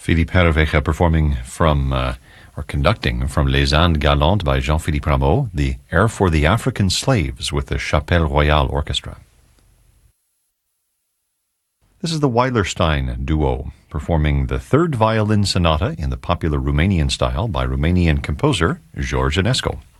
Philippe Herreweghe performing from, or conducting from Les Andes Galantes by Jean-Philippe Rameau, the Air for the African Slaves with the Chapelle Royale Orchestra. This is the Weilerstein Duo, performing the Third Violin Sonata in the popular Romanian style by Romanian composer George Enescu.